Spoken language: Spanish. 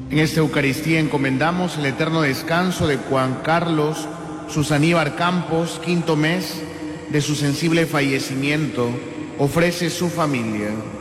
En esta Eucaristía encomendamos el eterno descanso de Juan Carlos Susaníbar Campos, 5º mes de su sensible fallecimiento. Ofrece su familia.